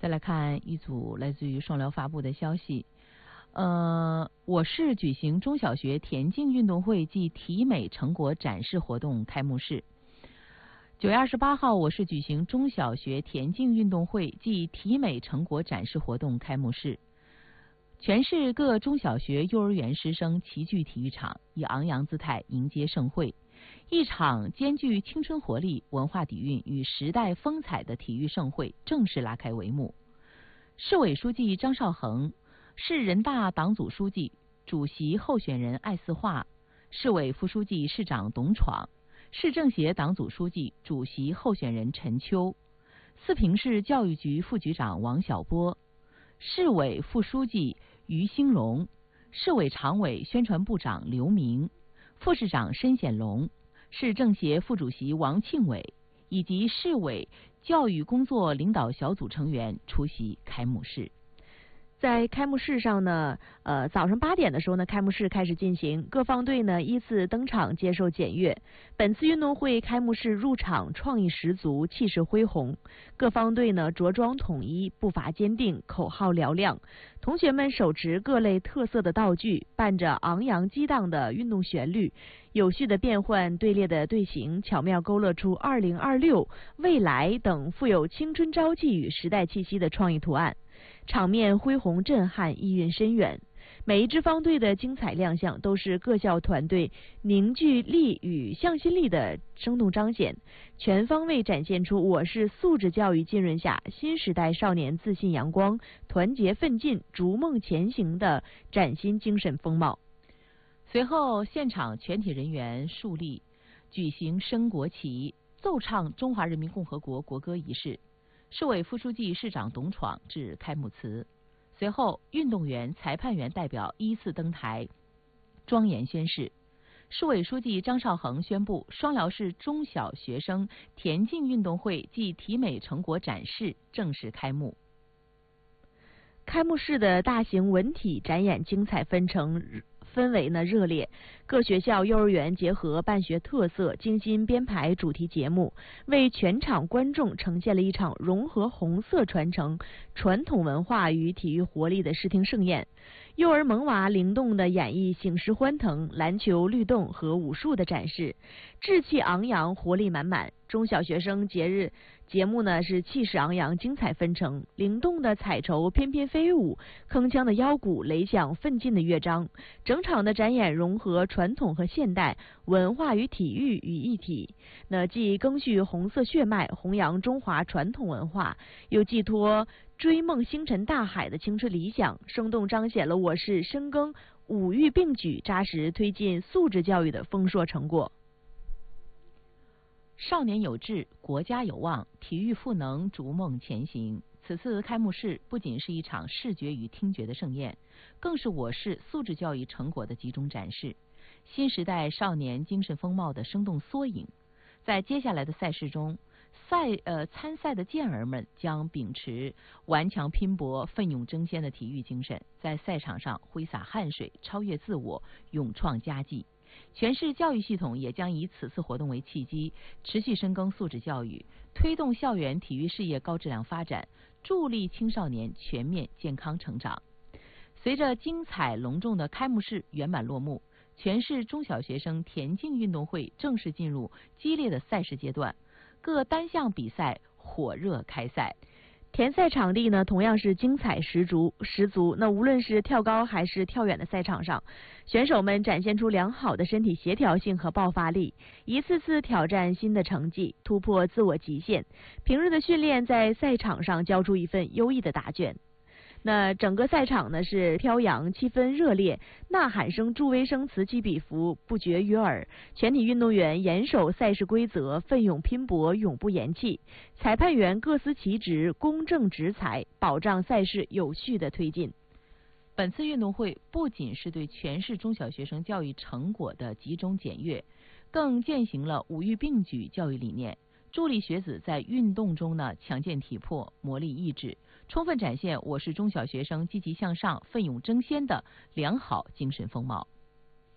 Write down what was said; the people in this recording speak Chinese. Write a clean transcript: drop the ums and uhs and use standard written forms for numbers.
再来看一组来自于双辽发布的消息。我市举行中小学田径运动会暨体美成果展示活动开幕式。9月28号，我市举行中小学田径运动会暨体美成果展示活动开幕式。全市各中小学、幼儿园师生齐聚体育场，以昂扬姿态迎接盛会。一场兼具青春活力、文化底蕴与时代风采的体育盛会正式拉开帷幕。市委书记张绍恒、市人大党组书记、主席候选人艾四化、市委副书记、市长董闯、市政协党组书记、主席候选人陈秋、四平市教育局副局长王晓波、市委副书记于兴荣、市委常委宣传部长刘明、副市长申显龙、市政协副主席王庆伟以及市委教育工作领导小组成员出席开幕式。 在开幕式上呢，早上8点的时候呢，开幕式开始进行，各方队呢依次登场接受检阅。本次运动会开幕式入场创意十足，气势恢宏。各方队呢着装统一，步伐坚定，口号嘹亮。同学们手持各类特色的道具，伴着昂扬激荡的运动旋律，有序的变换队列的队形，巧妙勾勒出2026、未来等富有青春朝气与时代气息的创意图案。场面恢宏震撼，意蕴深远。每一支方队的精彩亮相，都是各校团队凝聚力与向心力的生动彰显，全方位展现出我市素质教育浸润下新时代少年自信阳光、团结奋进、逐梦前行的崭新精神风貌。 随后，现场全体人员肃立，举行升国旗、奏唱中华人民共和国国歌仪式。市委副书记、市长董闯致开幕词。随后，运动员、裁判员代表依次登台，庄严宣誓。市委书记张绍恒宣布，双辽市中小学生田径运动会暨体美成果展示正式开幕。 开幕式的大型文体展演精彩氛围呢热烈，各学校幼儿园结合办学特色，精心编排主题节目，为全场观众呈现了一场融合红色传承、传统文化与体育活力的视听盛宴。幼儿萌娃灵动的演绎醒狮欢腾、篮球、律动和武术的展示，志气昂扬、活力满满。中小学生节目呢是气势昂扬、精彩纷呈，灵动的彩绸翩翩飞舞，铿锵的腰鼓擂响奋进的乐章。整场的展演融合传统和现代，文化与体育于一体。那既赓续红色血脉，弘扬中华传统文化，又寄托追梦星辰大海的青春理想，生动彰显了我市深耕五育并举、扎实推进素质教育的丰硕成果。 少年有志，国家有望，体育赋能，逐梦前行。此次开幕式不仅是一场视觉与听觉的盛宴，更是我市素质教育成果的集中展示，新时代少年精神风貌的生动缩影。在接下来的赛事中，参赛的健儿们将秉持顽强拼搏、奋勇争先的体育精神，在赛场上挥洒汗水，超越自我，勇创佳绩。全市教育系统也将以此次活动为契机，持续深耕素质教育，推动校园体育事业高质量发展，助力青少年全面健康成长。随着精彩隆重的开幕式圆满落幕，全市中小学生田径运动会正式进入激烈的赛事阶段，各单项比赛火热开赛。 田赛场地呢，同样是精彩十足。那无论是跳高还是跳远的赛场上，选手们展现出良好的身体协调性和爆发力，一次次挑战新的成绩，突破自我极限。平日的训练在赛场上交出一份优异的答卷。那整个赛场呢是飘扬，气氛热烈，呐喊声、助威声此起彼伏，不绝于耳。全体运动员严守赛事规则，奋勇拼搏，永不言弃。裁判员各司其职，公正执裁，保障赛事有序的推进。 本次运动会不仅是对全市中小学生教育成果的集中检阅，更践行了五育并举教育理念，助力学子在运动中呢强健体魄、磨砺意志，充分展现我市中小学生积极向上、奋勇争先的良好精神风貌。